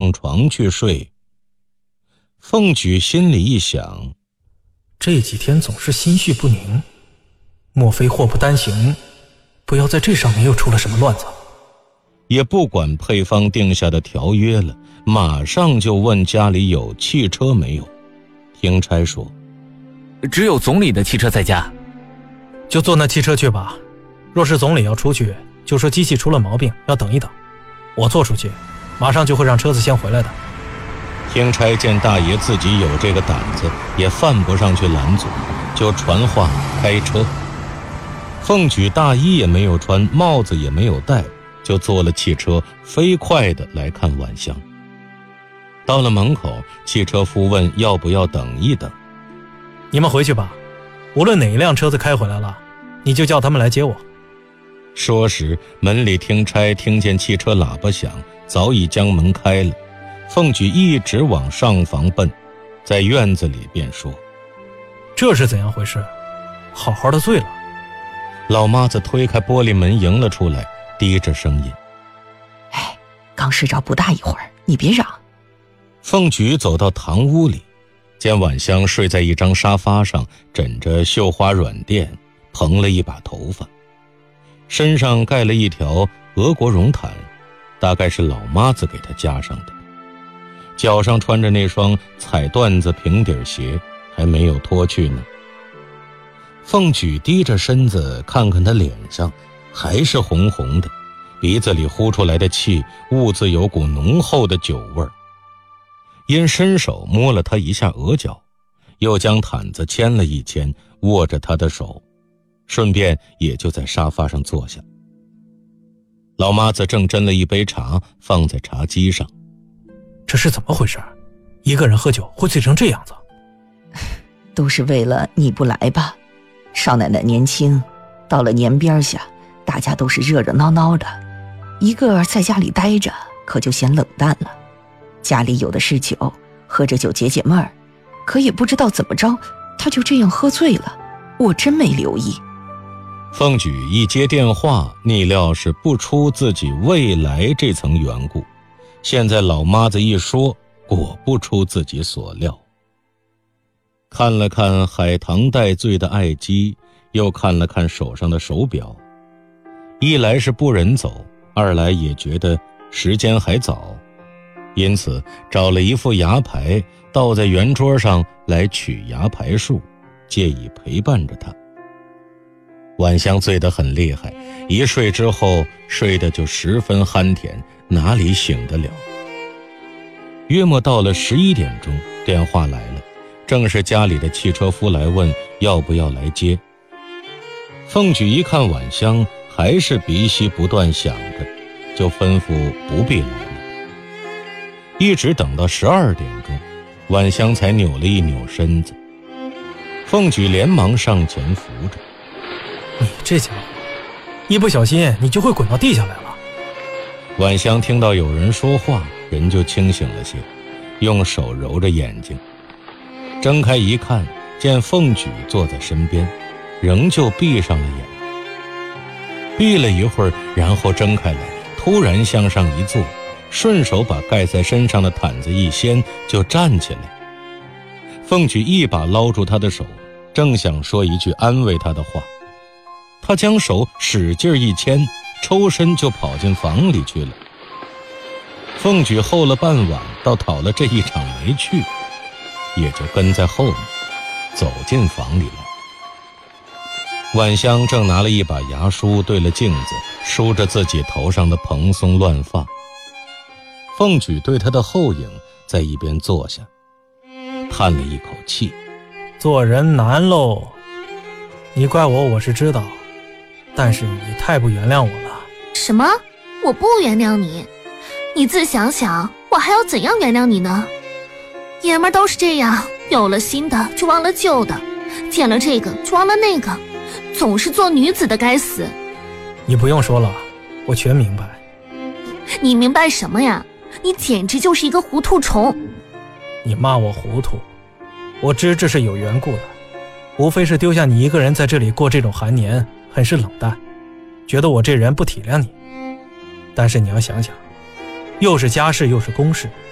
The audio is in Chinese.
上床去睡。凤举心里一想， 这几天总是心绪不宁，莫非祸不单行，不要在这上面又出了什么乱子。 也不管配方定下的条约了，马上就问家里有汽车没有。听差说， 只有总理的汽车在家。 就坐那汽车去吧，若是总理要出去，就说机器出了毛病，要等一等，我坐出去，马上就会让车子先回来的。 听差见大爷自己有这个胆子，也犯不上去拦阻，就传话开车。凤举大衣也没有穿，帽子也没有戴，就坐了汽车，飞快地来看晚香。到了门口，汽车夫问要不要等一等。 你们回去吧，无论哪一辆车子开回来了，你就叫他们来接我。 说时，门里听差听见汽车喇叭响，早已将门开了。凤举一直往上房奔，在院子里便说： 这是怎样回事？好好的醉了。 老妈子推开玻璃门迎了出来，低着声音： 哎，刚睡着不大一会儿，你别嚷。 凤举走到堂屋里，见晚香睡在一张沙发上，枕着绣花软垫，蓬了一把头发，身上盖了一条俄国绒毯，大概是老妈子给她加上的。脚上穿着那双彩缎子平底鞋，还没有脱去呢。凤举低着身子看看她脸上，还是红红的，鼻子里呼出来的气兀自有股浓厚的酒味儿。因伸手摸了她一下额角，又将毯子牵了一牵，握着她的手，顺便也就在沙发上坐下。老妈子正斟了一杯茶放在茶几上。 这是怎么回事？一个人喝酒会醉成这样子？ 都是为了你不来吧。少奶奶年轻，到了年边下，大家都是热热闹闹的，一个在家里待着，可就显冷淡了。家里有的是酒，喝着酒解解闷儿，可也不知道怎么着，他就这样喝醉了，我真没留意。 凤举一接电话，逆料是不出自己未来这层缘故，现在老妈子一说，果不出自己所料。看了看海棠带醉的爱姬，又看了看手上的手表，一来是不忍走，二来也觉得时间还早，因此找了一副牙牌倒在圆桌上来取牙牌数，借以陪伴着他。晚香醉得很厉害，一睡之后睡得就十分酣甜，哪里醒得了。约莫到了11点钟，电话来了，正是家里的汽车夫来问要不要来接。凤举一看晚香还是鼻息不断响着，就吩咐不必来了。一直等到12点钟，晚香才扭了一扭身子。凤举连忙上前扶着： 你这家伙，一不小心你就会滚到地下来了。 晚香听到有人说话，人就清醒了些，用手揉着眼睛，睁开一看，见凤举坐在身边，仍旧闭上了眼。闭了一会儿，然后睁开来，突然向上一坐，顺手把盖在身上的毯子一掀，就站起来。凤举一把捞住他的手，正想说一句安慰他的话，他将手使劲一牵，抽身就跑进房里去了。凤举候了半晚，倒讨了这一场没趣，也就跟在后面走进房里来。晚香正拿了一把牙梳对了镜子，梳着自己头上的蓬松乱发。凤举对他的后影在一边坐下，叹了一口气： 做人难喽，你怪我是知道，但是你太不原谅我了。 什么？我不原谅你？你自想想，我还要怎样原谅你呢？爷们儿都是这样，有了新的就忘了旧的，见了这个就忘了那个，总是做女子的该死。 你不用说了，我全明白。 你明白什么呀？你简直就是一个糊涂虫。 你骂我糊涂，我知这是有缘故的，无非是丢下你一个人在这里过这种寒年，很是冷淡，觉得我这人不体谅你。但是你要想想，又是家事又是公事，